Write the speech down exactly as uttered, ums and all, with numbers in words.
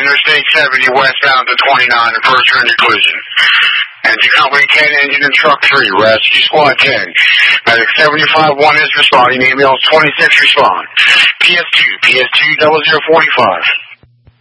Interstate seventy westbound to twenty-nine, and first turn your collision. Engine Company ten, engine and truck three, rescue squad ten. Medic seventy-five one is responding, ambulance twenty-six respond. P S two, P S two, double zero forty-five.